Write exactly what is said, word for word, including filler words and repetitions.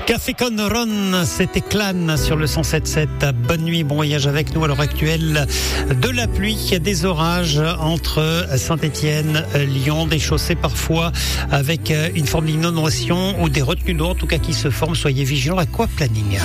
Café Con Ron, c'était Clan sur le cent sept sept. Bonne nuit, bon voyage avec nous à l'heure actuelle. De la pluie, des orages entre Saint-Étienne, Lyon, des chaussées parfois avec une forme d'inondation ou des retenues d'eau en tout cas qui se forment. Soyez vigilants. Aquaplanning.